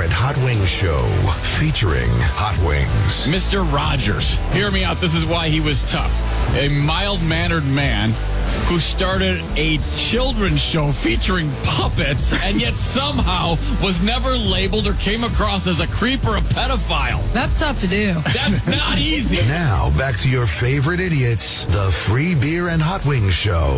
and Hot Wings Show, featuring Hot Wings. Mr. Rogers, hear me out. This is why he was tough. A mild-mannered man who started a children's show featuring puppets and yet somehow was never labeled or came across as a creep or a pedophile. That's tough to do. That's not easy. Now, back to your favorite idiots, the Free Beer and Hot Wings Show.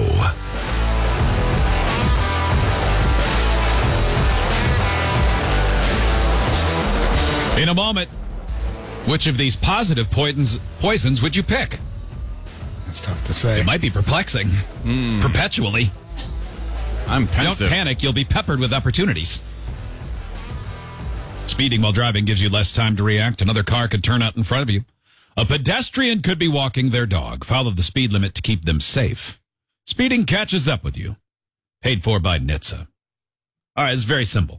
In a moment, which of these positive poisons would you pick? That's tough to say. It might be perplexing. Perpetually. I'm pensive. Don't panic. You'll be peppered with opportunities. Speeding while driving gives you less time to react. Another car could turn out in front of you. A pedestrian could be walking their dog. Follow the speed limit to keep them safe. Speeding catches up with you. Paid for by NHTSA. All right, it's very simple.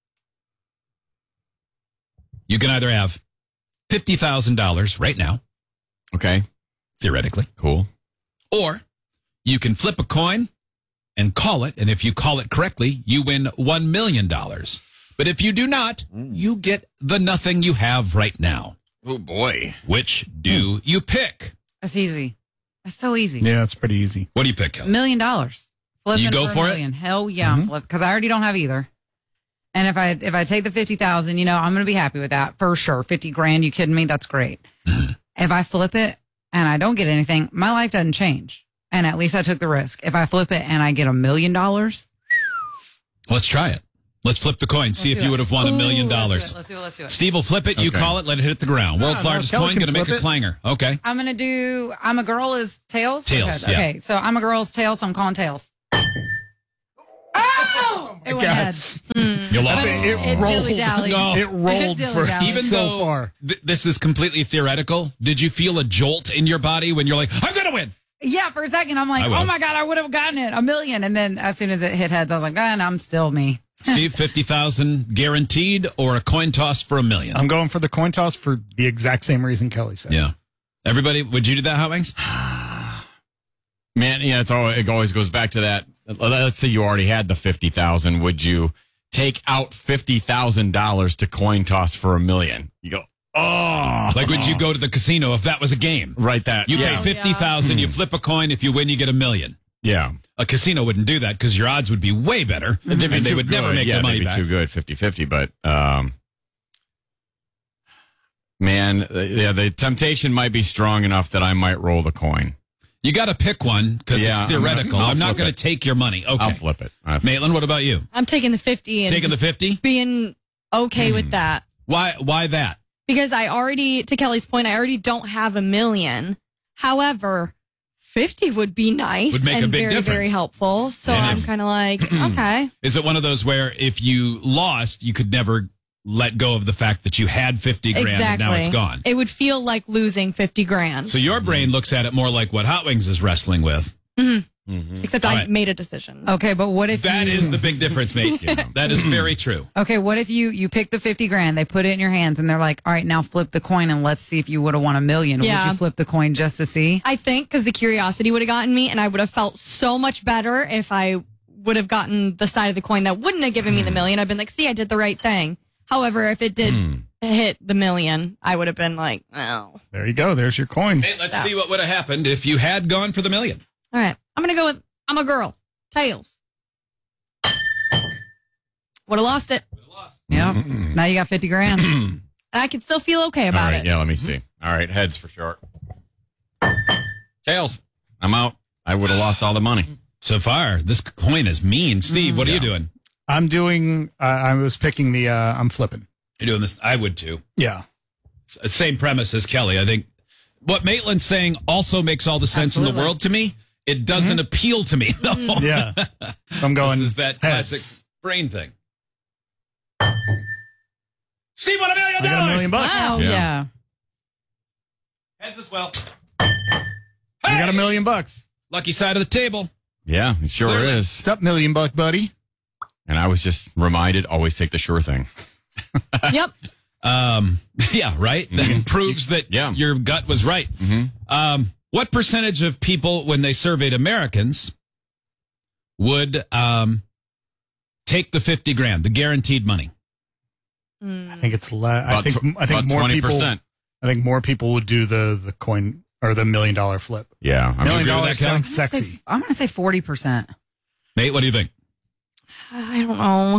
You can either have $50,000 right now, Okay, theoretically, cool. or you can flip a coin and call it, and if you call it correctly, you win $1 million. But if you do not, you get the nothing you have right now. Oh, boy. Which do you pick? That's easy. That's so easy. Yeah, it's pretty easy. What do you pick, $1 Kelly? million. Flipping You go for it? $1 million. Hell yeah, I'm flip because I already don't have either. And if I take the 50,000, I'm going to be happy with that for sure. 50 grand, you kidding me? That's great. If I flip it and I don't get anything, my life doesn't change. And at least I took the risk. If I flip it and I get $1 million, Let's try it. Let's flip the coin. See if you would have won $1 million. Let's do it. Steve will flip it. You Okay. call it. Let it hit the ground. World's no, largest Kelly coin. can Going to make a flip it. clanger. Okay. I'm a girl is tails? Tails, yeah. Okay, so I'm a girl's tails, so I'm calling tails. Oh! It went head. You lost. It dilly-dallied. No. It rolled for dilly-dally. Even so though far. this is completely theoretical, did you feel a jolt in your body when you're like, I'm going to win? Yeah, for a second, I'm like, I will. oh my God, I would have gotten it, $1 million. And then as soon as it hit heads, I was like, and I'm still me. Steve, 50,000 guaranteed or a coin toss for $1 million? I'm going for the coin toss for the exact same reason Kelly said. Yeah. Everybody, would you do that, Hot Wings? Man, yeah, it always goes back to that. Let's say you already had the 50,000. Would you take out $50,000 to coin toss for $1 million? You go, oh. Like, would you go to the casino if that was a game? Right, that. You yeah. pay 50,000, you flip a coin. If you win, you get $1 million. Yeah. A casino wouldn't do that because your odds would be way better. They'd be And they too would good. never make yeah, the money they'd be back. too good, 50-50. But, man, the temptation might be strong enough that I might roll the coin. You got to pick one because Yeah, it's theoretical. I'll I'm not flip going it. to take your money. Okay. I'll flip it. Maitland, what about you? I'm taking the 50 and Taking the 50? being okay with that. Why that? Because to Kelly's point, I already don't have $1 million. However, 50 would be nice Would make a and big very, difference. very helpful. So And I'm if- kind of like, okay. Is it one of those where if you lost, you could never let go of the fact that you had 50 grand Exactly. and now it's gone? It would feel like losing 50 grand. So your brain looks at it more like what Hot Wings is wrestling with. Except All I right. made a decision. Okay, but what if That you... is the big difference, mate. That is very true. Okay, what if you pick the 50 grand, they put it in your hands, and they're like, all right, now flip the coin and let's see if you would have won $1 million. Yeah. Would you flip the coin just to see? I think because the curiosity would have gotten me and I would have felt so much better if I would have gotten the side of the coin that wouldn't have given me the $1 million. I've been like, see, I did the right thing. However, if it did hit the $1 million, I would have been like, oh. There you go. There's your coin. Hey, let's see what would have happened if you had gone for the $1 million. All right. I'm going to go with I'm a girl. Tails. Would have lost it. Yep. Now you got 50 grand. And I can still feel okay All about right, it. yeah, let me see. All right, heads for sure. Tails. I'm out. I would have lost all the money. So far, this coin is mean. Steve, what are you doing? I'm doing, I was picking I'm flipping. You're doing this. I would too. Yeah. Same premise as Kelly. I think what Maitland's saying also makes all the sense in the world to me. It doesn't appeal to me, though. Yeah. I'm going. This is that heads. classic brain thing. Steve, won $1 million. I got $1 million bucks. Oh, Yeah. yeah. Heads as well. I got $1 million bucks. Lucky side of the table. Yeah, it sure Clearly. is. What's up, $1 million buck buddy? And I was just reminded, always take the sure thing. Yep. Yeah, right. That proves that Yeah. your gut was right. What percentage of people, when they surveyed Americans, would take the 50 grand, the guaranteed money? I think it's less. I About think about more 20%. people. I think more people would do the coin or the $1 million flip. Yeah. I $1 million agree with that, Kelly? sounds sexy. I'm going to say 40%. Nate, what do you think? I don't know.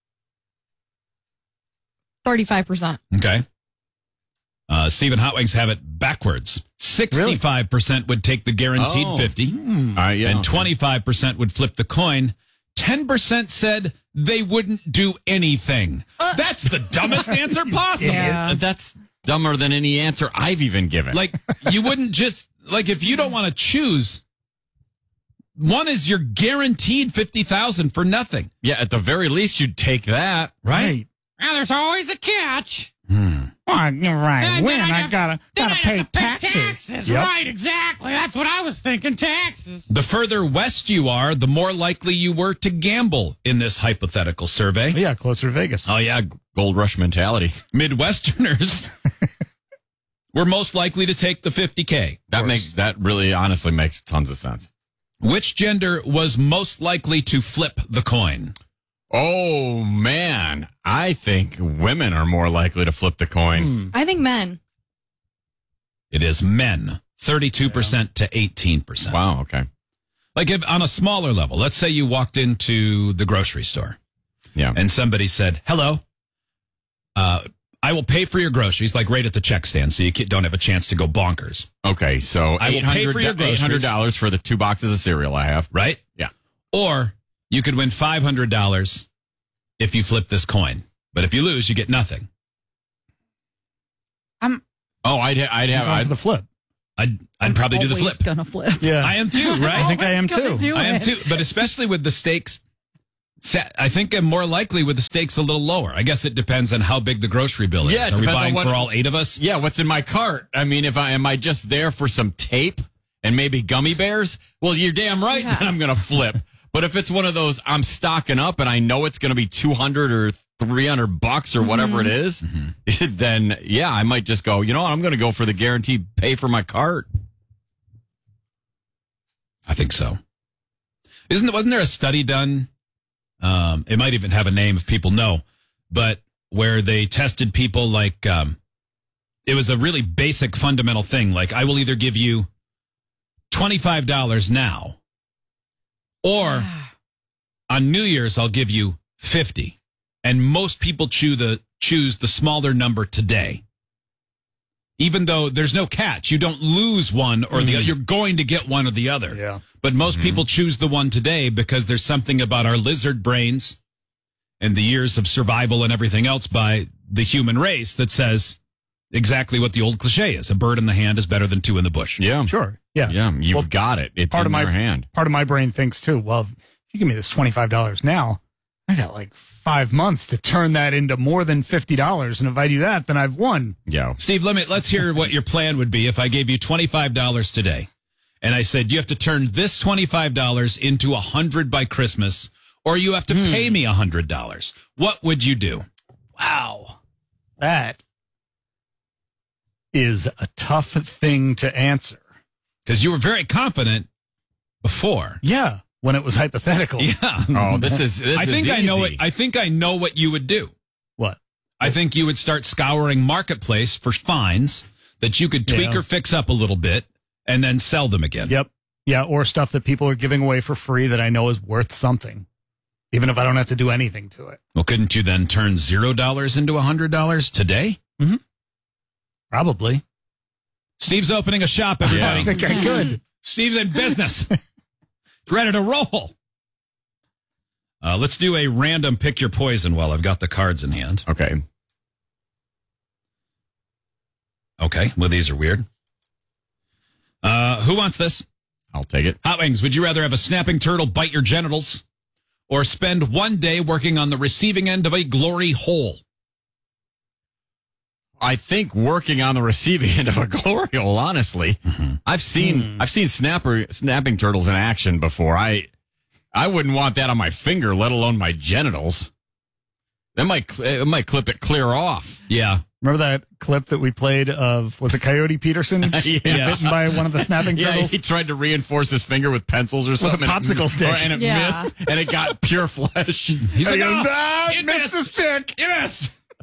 35%. Okay. Stephen Hot Wings have it backwards. 65% would take the guaranteed Oh. 50, yeah, and okay. 25% would flip the coin. 10% said they wouldn't do anything. That's the dumbest answer possible. Yeah. That's dumber than any answer I've even given. Like, you wouldn't just, like, if you don't want to choose, one is you're guaranteed 50,000 for nothing, yeah, at the very least, you'd take that. right? Now, there's always a catch. Oh, you're right. And When then I gotta pay taxes. Yep. Right, exactly. That's what I was thinking, taxes. The further west you are, the more likely you were to gamble in this hypothetical survey. Yeah, closer to Vegas. Oh, yeah, gold rush mentality. Midwesterners were most likely to take the 50K. That really honestly makes tons of sense. Which gender was most likely to flip the coin? Oh, man. I think women are more likely to flip the coin. I think men. It is men, 32% to 18%. Wow, okay. Like if on a smaller level, let's say you walked into the grocery store Yeah. and somebody said, hello, I will pay for your groceries, like right at the check stand, so you don't have a chance to go bonkers, Okay, so I will pay for your groceries. $800 for the 2 boxes of cereal I have. right? Yeah. Or you could win $500 if you flip this coin. But if you lose, you get nothing. Oh, I'd Going for have the flip. I'd probably do the flip. Gonna flip. Yeah, I am too, right? I think I am Always too. gonna do I am it. too, but especially with the stakes, I think I'm more likely with the stakes a little lower. I guess it depends on how big the grocery bill is. Yeah, it Are we depends on buying what- for all 8 of us? Yeah, what's in my cart? I mean, am I just there for some tape and maybe gummy bears? Well, you're damn right Yeah. that I'm going to flip. But if it's one of those, I'm stocking up and I know it's going to be $200 or $300 or whatever it is, then yeah, I might just go, you know what? I'm going to go for the guaranteed pay for my cart. I think so. Wasn't there a study done? It might even have a name if people know, but where they tested people like, it was a really basic fundamental thing. Like, I will either give you $25 now, or on New Year's, I'll give you 50. And most people choose the smaller number today. Even though there's no catch, you don't lose one or the other. You're going to get one or the other. Yeah. But most people choose the one today because there's something about our lizard brains and the years of survival and everything else by the human race that says exactly what the old cliche is. A bird in the hand is better than 2 in the bush. Yeah. Sure. Yeah. Yeah, you've Well, got it. It's part in of your my hand. Part of my brain thinks too, well, if you give me this $25 now, I got like 5 months to turn that into more than $50. And if I do that, then I've won. Yeah. Steve, let's hear what your plan would be if I gave you $25 today. And I said, you have to turn this $25 into 100 by Christmas, or you have to pay me $100. What would you do? Wow. That is a tough thing to answer. Because you were very confident before. Yeah. When it was hypothetical. Yeah. Oh, this is I think I know it. easy. I think I know what you would do. What? I think you would start scouring Marketplace for finds that you could tweak Yeah. or fix up a little bit and then sell them again. Yep. Yeah. Or stuff that people are giving away for free that I know is worth something, even if I don't have to do anything to it. Well, couldn't you then turn $0 into $100 today? Probably. Steve's opening a shop, everybody. I think I could. Steve's in business. Ready to roll. Let's do a random pick your poison while I've got the cards in hand. Okay. Okay. Well, these are weird. Who wants this? I'll take it. Hot Wings, would you rather have a snapping turtle bite your genitals or spend one day working on the receiving end of a glory hole? I think working on the receiving end of a glory hole, honestly. I've seen snapping turtles in action before. I wouldn't want that on my finger, let alone my genitals. It might clip it clear off. Yeah. Remember that clip that we played of, was it Coyote Peterson? Yes. Bitten by one of the snapping Yeah, turtles? he tried to reinforce his finger with pencils or something. popsicle stick. And it Yeah. missed, and it got pure flesh. He's like, goes, oh, "Ah, it missed the stick." You missed.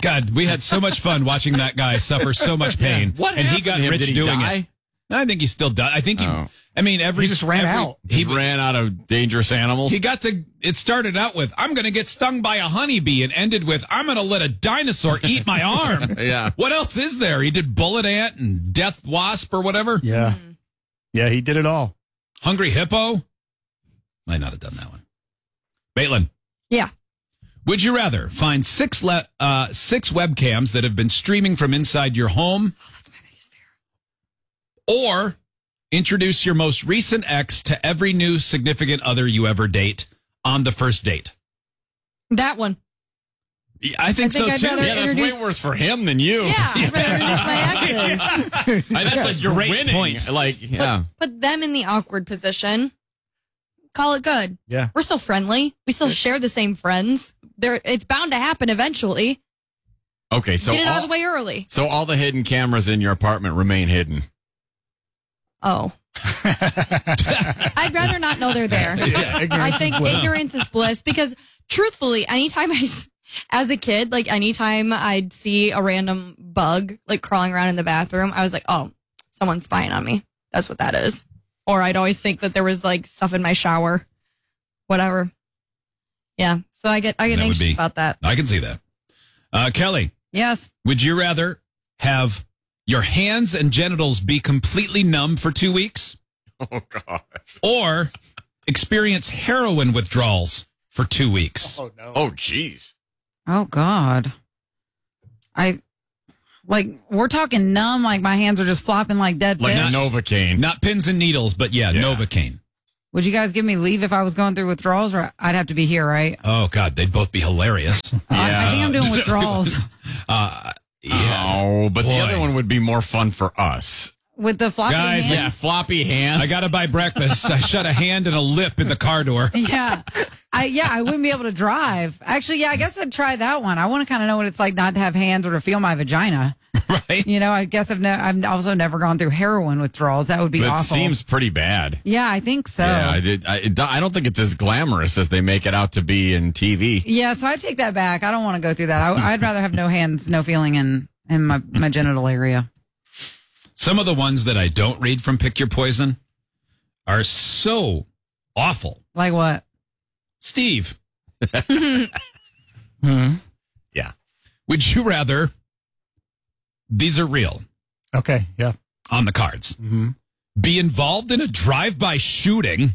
God, we had so much fun watching that guy suffer so much pain. What and he happened got to him? rich Did he doing die? it. I think he still does. I think he. Oh. I mean, He just ran out. He ran out of dangerous animals. He got to. It started out with "I'm going to get stung by a honeybee" and ended with "I'm going to let a dinosaur eat my arm." Yeah. What else is there? He did bullet ant and death wasp or whatever. Yeah. Yeah, he did it all. Hungry hippo. Might not have done that one. Maitland, Yeah. would you rather find six webcams that have been streaming from inside your home? That's my biggest fear. Or introduce your most recent ex to every new significant other you ever date on the first date? That one. I think so, I'd too. rather yeah, that's introduce- way worse for him than you. Yeah, I'd rather introduce my exes. That's like you're Great winning. point. Like, yeah. Put them in the awkward position. Call it good. Yeah. We're still friendly. We still share the same friends. It's bound to happen eventually. Okay, so Get it out of the way early. so all the hidden cameras in your apartment remain hidden. Oh. I'd rather not know they're there. Yeah, ignorance I think is bliss. ignorance is bliss because truthfully, anytime as a kid, like anytime I'd see a random bug like crawling around in the bathroom, I was like, oh, someone's spying on me. That's what that is. Or I'd always think that there was like stuff in my shower, whatever. Yeah. So I get would anxious be- about that. I can see that. Kelly, Yes. would you rather have your hands and genitals be completely numb for 2 weeks Oh, God. or experience heroin withdrawals for 2 weeks? Oh, no. Oh, jeez. Oh God. We're talking numb, like my hands are just flopping like dead Like fish. Novocaine. Not pins and needles, but yeah, Yeah. Novocaine. Would you guys give me leave if I was going through withdrawals, or I'd have to be here, right? Oh, God, they'd both be hilarious. I think I'm doing withdrawals Oh, but the Boy. other one would be more fun for us. with the floppy Guys, hands. Yeah, floppy hands. I got to buy breakfast. I shut a hand and a lip in the car door. Yeah. I wouldn't be able to drive. Actually, yeah, I guess I'd try that one. I want to kind of know what it's like not to have hands or to feel my vagina. Right? You know, I guess I've also never gone through heroin withdrawals. That would be It awful. seems pretty bad. Yeah, I think so. Yeah, I don't think it's as glamorous as they make it out to be in TV. Yeah, so I take that back. I don't want to go through that. I'd rather have no hands, no feeling in my genital area. Some of the ones that I don't read from Pick Your Poison are so awful. Like what? Steve, Yeah. would you rather, these are real Okay, yeah. on the cards, Mm-hmm. be involved in a drive-by shooting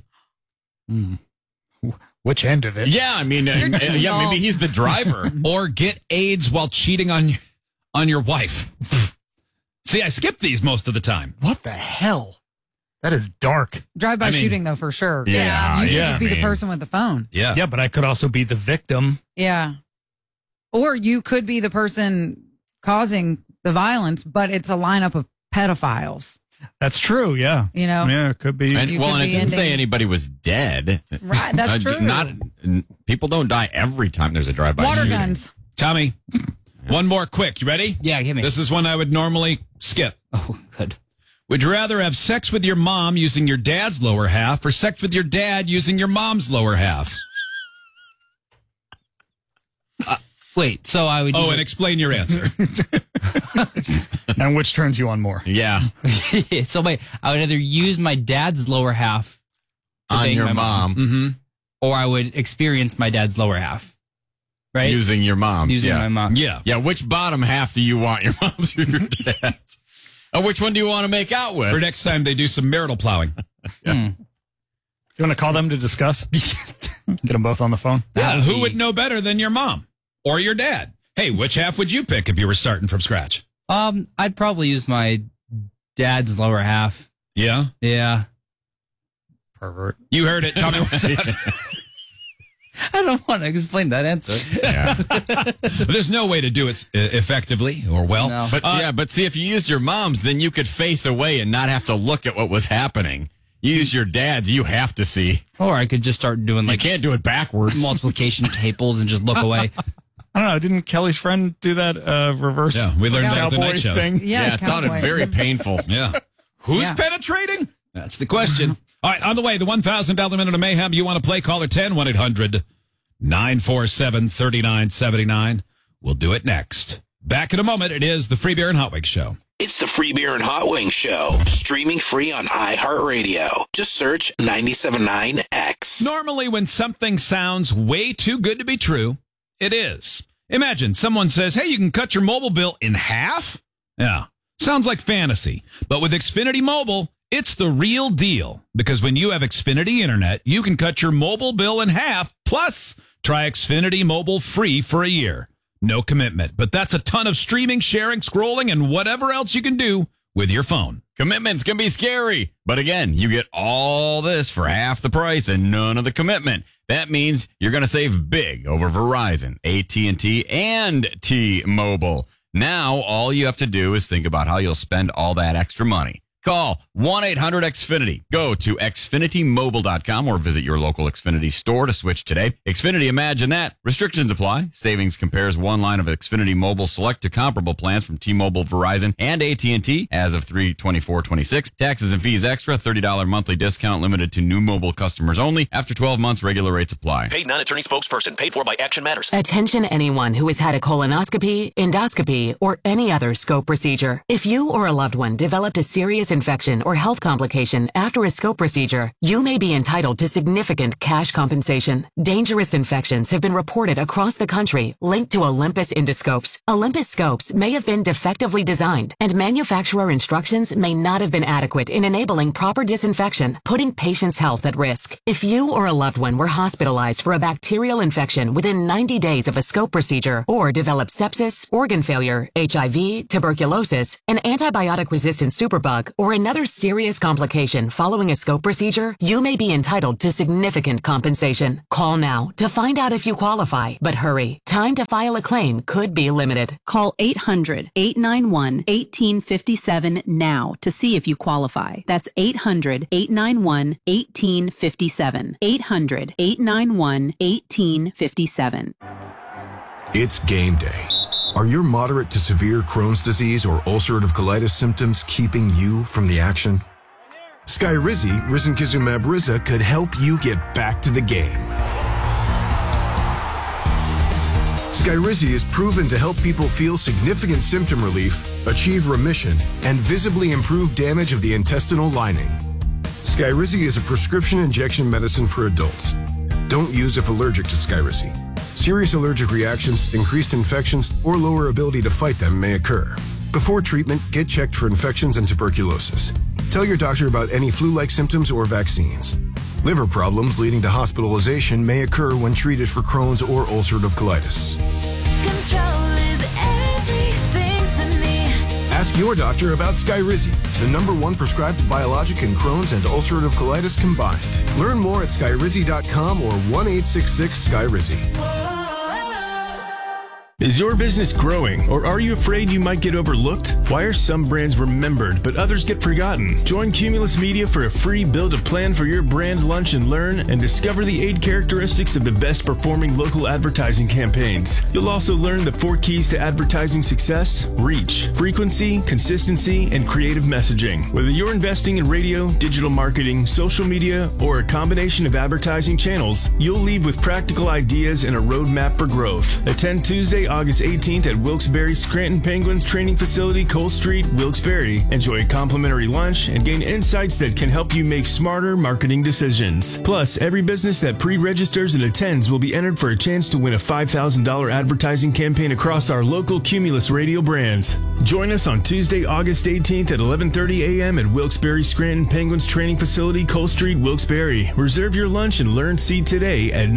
Which end of it? Yeah, I mean, You're just yeah, involved. maybe he's the driver. or get AIDS while cheating on your wife? See, I skip these most of the time. What the hell? That is dark. Drive-by I mean- shooting, though, for sure. Yeah, You could yeah, just be I the mean- person with the phone. Yeah. Yeah, but I could also be the victim. Yeah. Or you could be the person causing the violence, but it's a lineup of pedophiles. That's true, yeah. You know? Yeah, it could be. And, You well, could and it be didn't say ending- anybody was dead. Right, that's true. People don't die every time there's a drive-by Water shooting. guns. Tommy, one more quick. You ready? Yeah, give me. This is one I would normally skip. Oh, good. Would you rather have sex with your mom using your dad's lower half or sex with your dad using your mom's lower half? Wait, so I would. Oh, and explain your answer. And which turns you on more? Yeah, so wait, I would either use my dad's lower half to on bang your my mom. Mm-hmm. or I would experience my dad's lower half. Right? Using your mom's. Using yeah. my mom. Yeah. Yeah, which bottom half do you want, your mom's or your dad's? Or which one do you want to make out with? For next time they do some marital plowing. Do you want to call them to discuss? Get them both on the phone. Yeah, who would know better than your mom or your dad? Hey, which half would you pick if you were starting from scratch? I'd probably use my dad's lower half. Yeah. Yeah. Pervert. You heard it. Tell me what's up. I don't want to explain that answer. Yeah. There's no way to do it effectively or well. No. But see, if you used your mom's, then you could face away and not have to look at what was happening. You use your dad's, you have to see. Or I could just start doing You like can't do it backwards. multiplication tables and just look away. I don't know. Didn't Kelly's friend do that reverse Yeah, we learned that at the cowboy night shows. thing? Yeah, it sounded cowboy. very painful. Yeah. Who's Yeah. penetrating? That's the question. All right, on the way, the $1,000 Minute of Mayhem. You want to play? Caller 10, 1-800-947-3979. We'll do it next. Back in a moment. It is the Free Beer and Hot Wings Show. It's the Free Beer and Hot Wings Show, streaming free on iHeartRadio. Just search 97.9X. Normally, when something sounds way too good to be true, it is. Imagine someone says, hey, you can cut your mobile bill in half? Yeah, sounds like fantasy. But with Xfinity Mobile, it's the real deal. Because when you have Xfinity Internet, you can cut your mobile bill in half. Plus, try Xfinity Mobile free for a year. No commitment, but that's a ton of streaming, sharing, scrolling, and whatever else you can do with your phone. Commitments can be scary, but again, you get all this for half the price and none of the commitment. That means you're going to save big over Verizon, AT&T, and T-Mobile. Now, all you have to do is think about how you'll spend all that extra money. Call 1-800-XFINITY. Go to XfinityMobile.com or visit your local Xfinity store to switch today. Xfinity, imagine that. Restrictions apply. Savings compares one line of Xfinity Mobile Select to comparable plans from T-Mobile, Verizon, and AT&T as of 3/24/26. Taxes and fees extra. $30 monthly discount limited to new mobile customers only. After 12 months, regular rates apply. Paid non-attorney spokesperson. Paid for by Action Matters. Attention anyone who has had a colonoscopy, endoscopy, or any other scope procedure. If you or a loved one developed a serious infection or health complication after a scope procedure, you may be entitled to significant cash compensation. Dangerous infections have been reported across the country linked to Olympus endoscopes. Olympus scopes may have been defectively designed, and manufacturer instructions may not have been adequate in enabling proper disinfection, putting patients' health at risk. If you or a loved one were hospitalized for a bacterial infection within 90 days of a scope procedure, or developed sepsis, organ failure, HIV, tuberculosis, an antibiotic-resistant superbug, or another serious complication following a scope procedure, you may be entitled to significant compensation. Call now to find out if you qualify, but hurry. Time to file a claim could be limited. Call 800-891-1857 now to see if you qualify. That's 800-891-1857. 800-891-1857. It's game day. Are your moderate to severe Crohn's disease or ulcerative colitis symptoms keeping you from the action? Skyrizi, risankizumab Riza, could help you get back to the game. Skyrizi is proven to help people feel significant symptom relief, achieve remission, and visibly improve damage of the intestinal lining. Skyrizi is a prescription injection medicine for adults. Don't use if allergic to Skyrizi. Serious allergic reactions, increased infections, or lower ability to fight them may occur. Before treatment, get checked for infections and tuberculosis. Tell your doctor about any flu-like symptoms or vaccines. Liver problems leading to hospitalization may occur when treated for Crohn's or ulcerative colitis. Control is everything to me. Ask your doctor about Skyrizi, the #1 prescribed biologic in Crohn's and ulcerative colitis combined. Learn more at skyrizi.com or 1-866-SKYRIZI. Is your business growing, or are you afraid you might get overlooked? Why are some brands remembered, but others get forgotten? Join Cumulus Media for a free Build a Plan for your brand lunch and learn, and discover the 8 characteristics of the best performing local advertising campaigns. You'll also learn the 4 keys to advertising success: reach, frequency, consistency, and creative messaging. Whether you're investing in radio, digital marketing, social media, or a combination of advertising channels, you'll leave with practical ideas and a roadmap for growth. Attend Tuesday, August 18th at Wilkes-Barre Scranton Penguins Training Facility, Cole Street, Wilkes-Barre. Enjoy a complimentary lunch and gain insights that can help you make smarter marketing decisions. Plus, every business that pre-registers and attends will be entered for a chance to win a $5,000 advertising campaign across our local Cumulus radio brands. Join us on Tuesday, August 18th at 11:30 a.m. at Wilkes-Barre Scranton Penguins Training Facility, Cole Street, Wilkes-Barre. Reserve your lunch and learn seat today at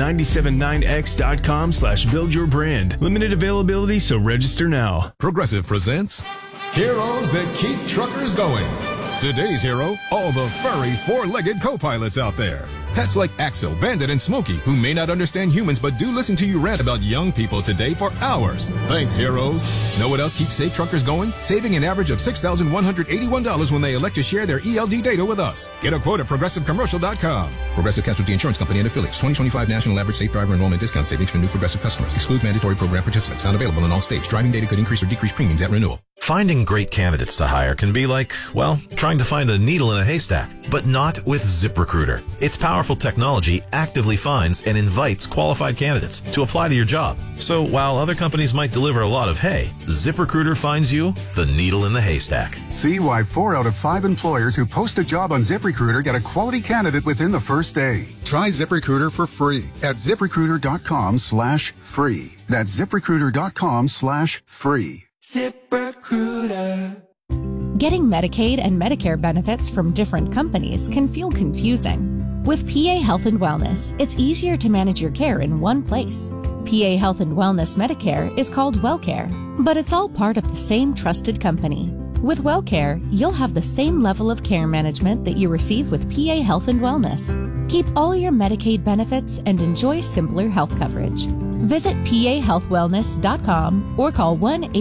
979x.com/buildyourbrand. Limited availability, so register now. Progressive presents Heroes That Keep Truckers Going. Today's hero, all the furry four-legged co-pilots out there. Pets like Axel, Bandit, and Smokey, who may not understand humans but do listen to you rant about young people today for hours. Thanks, heroes. Know what else keeps safe truckers going? Saving an average of $6,181 when they elect to share their ELD data with us. Get a quote at ProgressiveCommercial.com. Progressive Casualty Insurance Company and Affiliates. 2025 National Average Safe Driver Enrollment Discount Savings for new Progressive customers. Excludes mandatory program participants. Not available in all states. Driving data could increase or decrease premiums at renewal. Finding great candidates to hire can be like, well, trying to find a needle in a haystack, but not with ZipRecruiter. Its powerful technology actively finds and invites qualified candidates to apply to your job. So while other companies might deliver a lot of hay, ZipRecruiter finds you the needle in the haystack. See why 4 out of 5 employers who post a job on ZipRecruiter get a quality candidate within the first day. Try ZipRecruiter for free at ZipRecruiter.com/free. That's ZipRecruiter.com/free. ZipRecruiter. Getting Medicaid and Medicare benefits from different companies can feel confusing. With PA Health and Wellness, it's easier to manage your care in one place. PA Health and Wellness Medicare is called WellCare, but it's all part of the same trusted company. With WellCare, you'll have the same level of care management that you receive with PA Health and Wellness. Keep all your Medicaid benefits and enjoy simpler health coverage. Visit pahealthwellness.com or call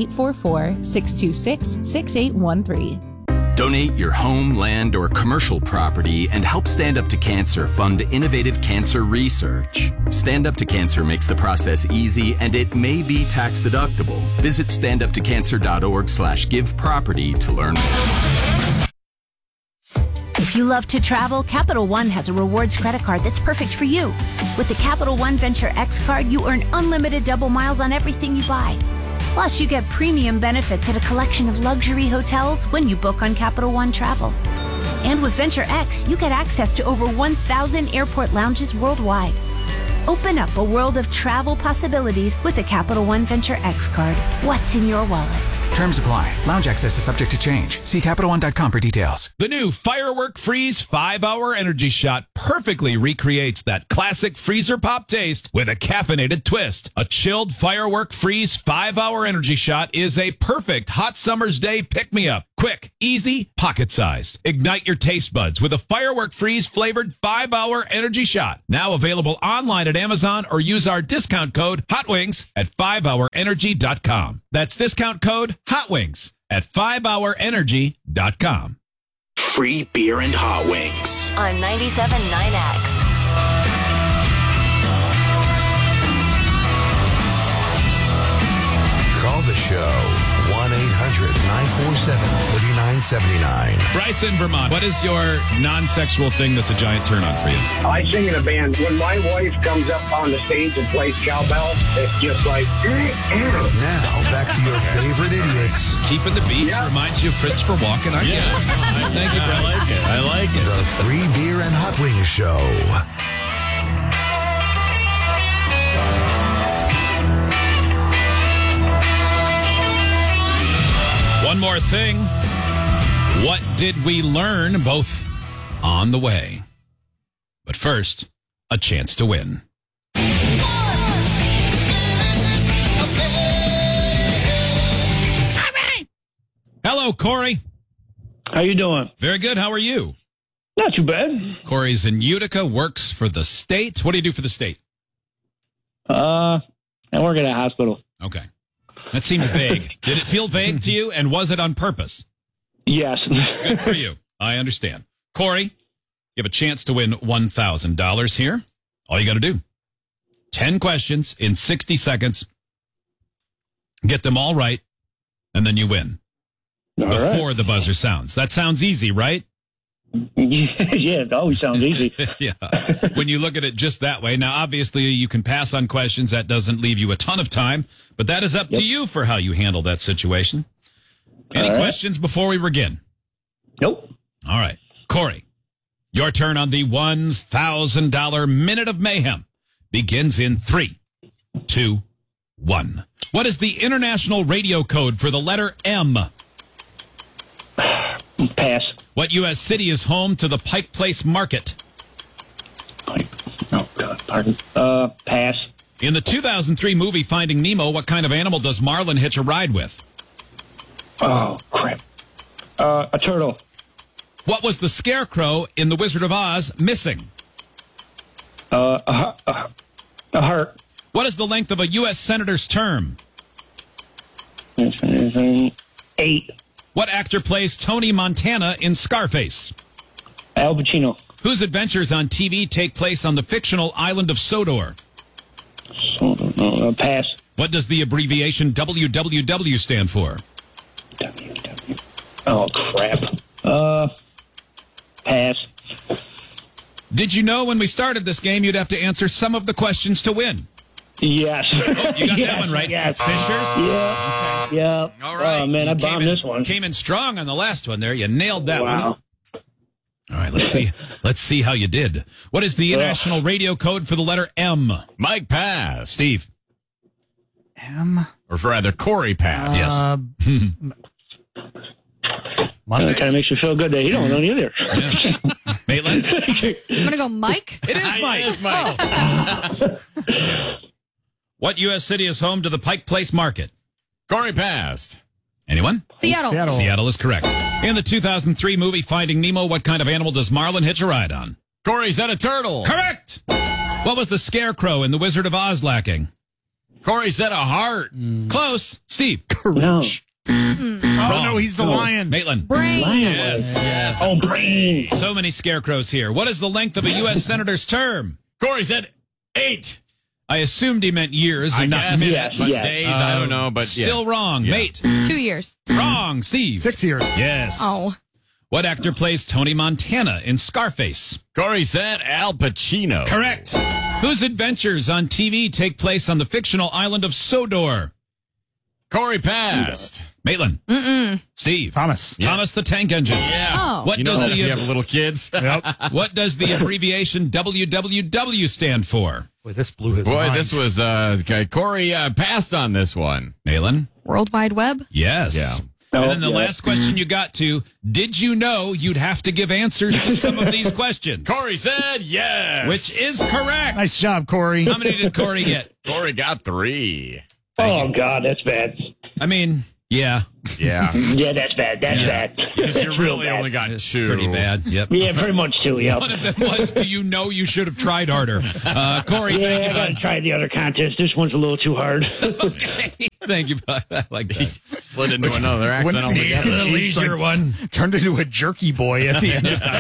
1-844-626-6813. Donate your home, land, or commercial property and help Stand Up to Cancer fund innovative cancer research. Stand Up to Cancer makes the process easy and it may be tax deductible. Visit standuptocancer.org/giveproperty to learn more. If you love to travel, Capital One has a rewards credit card that's perfect for you. With the Capital One Venture X card, you earn unlimited double miles on everything you buy. Plus, you get premium benefits at a collection of luxury hotels when you book on Capital One Travel. And with Venture X, you get access to over 1,000 airport lounges worldwide. Open up a world of travel possibilities with the Capital One Venture X card. What's in your wallet? Terms apply. Lounge access is subject to change. See CapitalOne.com for details. The new Firework Freeze 5-Hour Energy Shot perfectly recreates that classic freezer pop taste with a caffeinated twist. A chilled Firework Freeze 5-Hour Energy Shot is a perfect hot summer's day pick-me-up. Quick, easy, pocket-sized. Ignite your taste buds with a Firework Freeze flavored 5-Hour Energy Shot. Now available online at Amazon or use our discount code HOTWINGS at 5hourenergy.com. That's discount code HOTWINGS at 5hourenergy.com. Free beer and hot wings. On 97.9X. Call the show. 1-800-947-3979. Bryce in Vermont, what is your non-sexual thing that's a giant turn-on for you? I sing in a band. When my wife comes up on the stage and plays cowbell, it's just like... Now, back to your favorite idiots. Keeping the beats reminds you of Christopher Walken. I get it. Thank you, Bryce. I like it. The Free Beer and Hot Wings Show. One more thing. What did we learn? Both on the way. But first, a chance to win. Hello, Corey. How you doing? Very good. How are you? Not too bad. Corey's in Utica, works for the state. What do you do for the state? I work at a hospital. Okay. That seemed vague. Did it feel vague to you, and was it on purpose? Yes. Good for you. I understand. Corey, you have a chance to win $1,000 here. All you got to do, 10 questions in 60 seconds. Get them all right, and then you win. Before the buzzer sounds. That sounds easy, right? Yeah, it always sounds easy. Yeah. When you look at it just that way. Now, obviously, you can pass on questions. That doesn't leave you a ton of time, but that is up to you for how you handle that situation. Any questions before we begin? Nope. All right. Corey, your turn on the $1,000 Minute of Mayhem begins in 3, 2, 1. What is the international radio code for the letter M? Pass. What U.S. city is home to the Pike Place Market? Oh, God, pardon. Pass. In the 2003 movie Finding Nemo, what kind of animal does Marlin hitch a ride with? Oh, crap. A turtle. What was the scarecrow in The Wizard of Oz missing? A heart. What is the length of a U.S. senator's term? 8. What actor plays Tony Montana in Scarface? Al Pacino. Whose adventures on TV take place on the fictional island of Sodor? Pass. What does the abbreviation WWW stand for? Oh, crap. Pass. Did you know when we started this game, you'd have to answer some of the questions to win? Yes. Oh, you got that one right. Yes. Fishers? Yeah. Okay. Yeah. All right. Oh, man, You I bombed this one. Came in strong on the last one there. You nailed that one. Wow. All right, let's see. Let's see how you did. What is the international radio code for the letter M? Mike pass. Steve. M. Or rather, Corey pass. Yes. That kind of makes me feel good that you don't know either. Maitland? I'm going to go Mike. It is Mike. It is Mike. What U.S. city is home to the Pike Place Market? Corey passed. Anyone? Seattle. Seattle is correct. In the 2003 movie Finding Nemo, what kind of animal does Marlin hitch a ride on? Corey said a turtle. Correct! What was the scarecrow in The Wizard of Oz lacking? Corey said a heart. Close. Steve. No. Oh, no, he's the lion. Maitland. Brain. Yes. Oh, brain. So many scarecrows here. What is the length of a U.S. senator's term? Corey said 8. I assumed he meant years and not guess, minutes. but days, I don't know, but still wrong. Yeah. Mate. 2 years. Wrong. Steve. 6 years. Yes. Oh. What actor plays Tony Montana in Scarface? Corey said Al Pacino. Correct. Whose adventures on TV take place on the fictional island of Sodor? Corey passed. Maitland. Mm-mm. Steve. Thomas. Thomas the Tank Engine. Yeah. Oh. What You does know the if you have little kids. Yep. What does the abbreviation WWW stand for? Boy, this blew his Boy, mind. this was Corey passed on this one. Maitland. World Wide Web. Yes. Yeah. And then the last question you got to, did you know you'd have to give answers to some of these questions? Corey said yes. Which is correct. Nice job, Corey. How many did Corey get? Corey got 3. Oh, God, that's bad. I mean, yeah. Yeah. Yeah, that's bad. That's bad. Because you That's really real bad. only got 2. Pretty bad. Yep. Yeah, pretty much too, yeah. One of them was, do you know you should have tried harder? Corey, Yeah, thank you, I got to bud. try the other contest. This one's a little too hard. Okay. Thank you, bud. I like that. Slid into another accent altogether. The leisure one. Turned into a jerky boy at the end of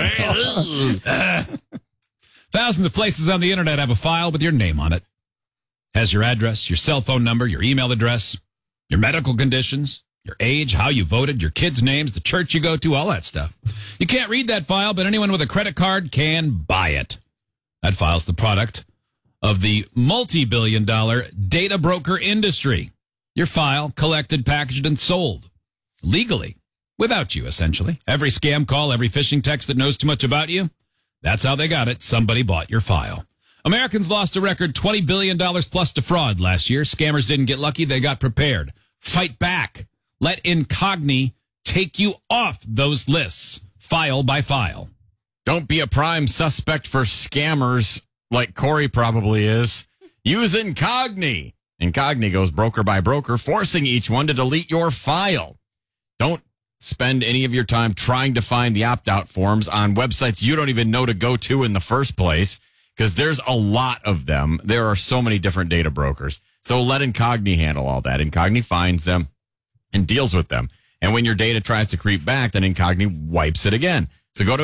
that. Thousands of places on the internet have a file with your name on it. Has your address, your cell phone number, your email address, your medical conditions, your age, how you voted, your kids' names, the church you go to, all that stuff. You can't read that file, but anyone with a credit card can buy it. That file's the product of the multi-billion-dollar data broker industry. Your file collected, packaged, and sold legally, without you, essentially. Every scam call, every phishing text that knows too much about you, that's how they got it. Somebody bought your file. Americans lost a record $20 billion plus to fraud last year. Scammers didn't get lucky. They got prepared. Fight back. Let Incogni take you off those lists, file by file. Don't be a prime suspect for scammers like Corey probably is. Use Incogni. Incogni goes broker by broker, forcing each one to delete your file. Don't spend any of your time trying to find the opt-out forms on websites you don't even know to go to in the first place, because there's a lot of them. There are so many different data brokers. So let Incogni handle all that. Incogni finds them and deals with them. And when your data tries to creep back, then Incogni wipes it again. So go to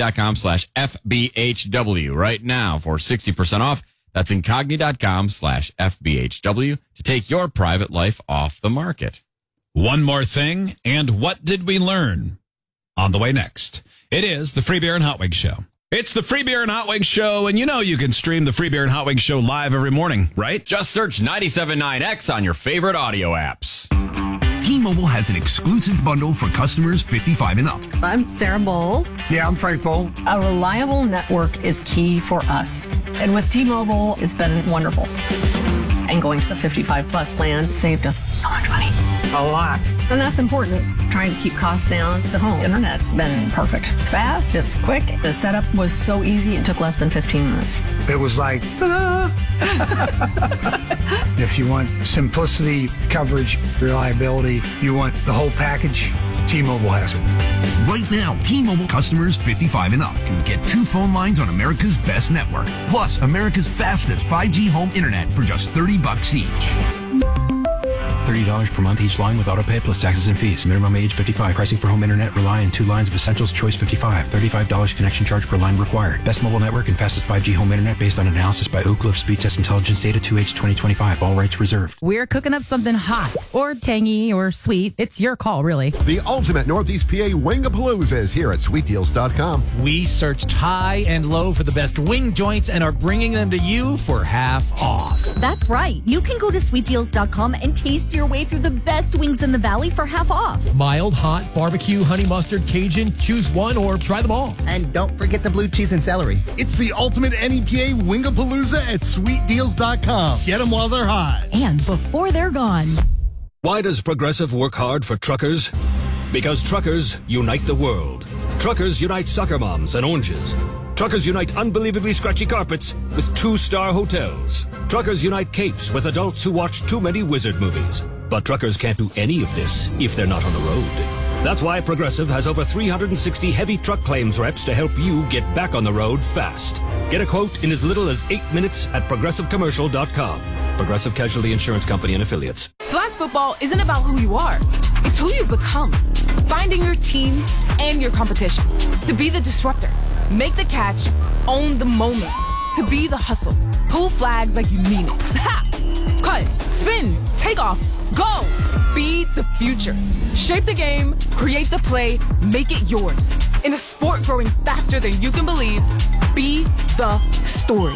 Incogni.com/FBHW right now for 60% off. That's Incogni.com/FBHW to take your private life off the market. One more thing, and what did we learn? On the way next. It is the Free Beer and Hot Wings Show. It's the Free Beer and Hot Wings Show, and you know you can stream the Free Beer and Hot Wings Show live every morning, right? Just search 97.9X on your favorite audio apps. T-Mobile has an exclusive bundle for customers 55 and up. I'm Sarah Bowl. Yeah, I'm Frank Bowl. A reliable network is key for us. And with T-Mobile, it's been wonderful. And going to the 55 plus plan saved us so much money. A lot. And that's important. Trying to keep costs down. The home internet's been perfect. It's fast, it's quick. The setup was so easy, it took less than 15 minutes. It was like, if you want simplicity, coverage, reliability, you want the whole package, T-Mobile has it. Right now, T-Mobile customers 55 and up can get 2 phone lines on America's best network, plus America's fastest 5G home internet for just $30 each. $30 per month each line with autopay plus taxes and fees. Minimum age 55. Pricing for home internet. Rely on 2 lines of Essentials. Choice 55. $35 connection charge per line required. Best mobile network and fastest 5G home internet based on analysis by Oak Cliff Speed Test Intelligence Data 2H 2025. All rights reserved. We're cooking up something hot or tangy or sweet. It's your call, really. The ultimate Northeast PA Wingapalooza is here at sweetdeals.com. We searched high and low for the best wing joints and are bringing them to you for half off. That's right. You can go to sweetdeals.com and taste your way through the best wings in the valley for half off. Mild, hot, barbecue, honey mustard, Cajun. Choose one or try them all. And don't forget the blue cheese and celery. It's the ultimate NEPA Wingapalooza at sweetdeals.com. Get them while they're hot. And before they're gone. Why does Progressive work hard for truckers? Because truckers unite the world. Truckers unite soccer moms and oranges. Truckers unite unbelievably scratchy carpets with 2-star hotels. Truckers unite capes with adults who watch too many wizard movies. But truckers can't do any of this if they're not on the road. That's why Progressive has over 360 heavy truck claims reps to help you get back on the road fast. Get a quote in as little as 8 minutes at progressivecommercial.com. Progressive Casualty Insurance Company and Affiliates. Flag football isn't about who you are. It's who you become. Finding your team and your competition. To be the disruptor. Make the catch. Own the moment. To be the hustle. Pull flags like you mean it. Ha! Cut. Spin. Take off. Go. Be the future. Shape the game. Create the play. Make it yours. In a sport growing faster than you can believe, be the story.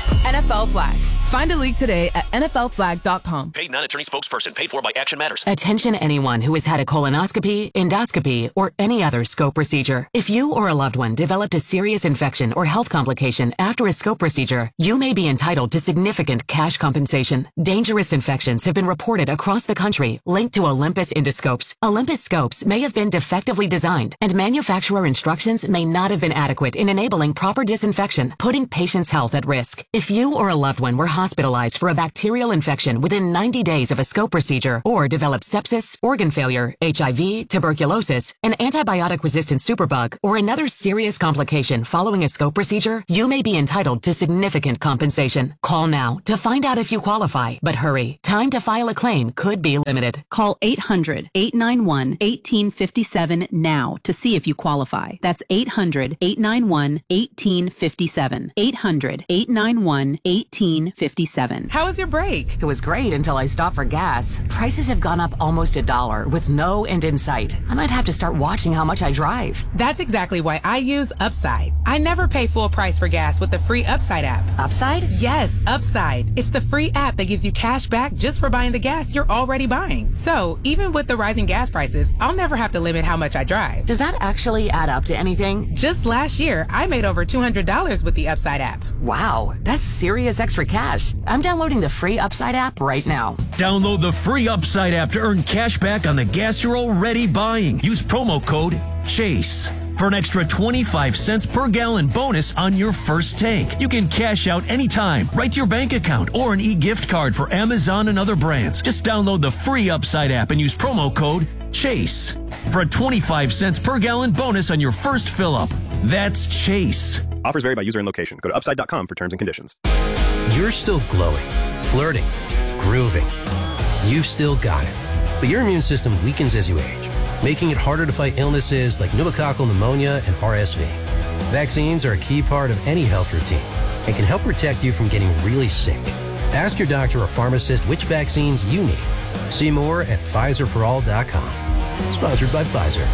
NFL Flag. Find a league today at NFLflag.com. Paid non-attorney spokesperson. Paid for by Action Matters. Attention anyone who has had a colonoscopy, endoscopy, or any other scope procedure. If you or a loved one developed a serious infection or health complication after a scope procedure, you may be entitled to significant cash compensation. Dangerous infections have been reported across the country linked to Olympus endoscopes. Olympus scopes may have been defectively designed, and manufacturer instructions may not have been adequate in enabling proper disinfection, putting patients' health at risk. If you or a loved one were hospitalized for a bacterial infection within 90 days of a scope procedure, or developed sepsis, organ failure, HIV, tuberculosis, an antibiotic-resistant superbug, or another serious complication following a scope procedure, you may be entitled to significant compensation. Call now to find out if you qualify. But hurry, time to file a claim could be limited. Call 800-891-1857 now to see if you qualify. That's 800-891-1857. 800-891-1857. How was your break? It was great until I stopped for gas. Prices have gone up almost $1 with no end in sight. I might have to start watching how much I drive. That's exactly why I use Upside. I never pay full price for gas with the free Upside app. Upside? Yes, Upside. It's the free app that gives you cash back just for buying the gas you're already buying. So even with the rising gas prices, I'll never have to limit how much I drive. Does that actually add up to anything? Just last year, I made over $200 with the Upside app. Wow, that's serious extra cash. I'm downloading the free Upside app right now. Download the free Upside app to earn cash back on the gas you're already buying. Use promo code CHASE for an extra 25 cents per gallon bonus on your first tank. You can cash out anytime, right to your bank account, or an e-gift card for Amazon and other brands. Just download the free Upside app and use promo code CHASE for a 25 cents per gallon bonus on your first fill-up. That's CHASE. Offers vary by user and location. Go to upside.com for terms and conditions. You're still glowing, flirting, grooving. You've still got it. But your immune system weakens as you age, making it harder to fight illnesses like pneumococcal pneumonia and RSV. Vaccines are a key part of any health routine and can help protect you from getting really sick. Ask your doctor or pharmacist which vaccines you need. See more at PfizerForAll.com. Sponsored by Pfizer.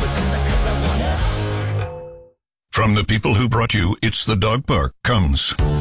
From the people who brought you It's the Dog Park comes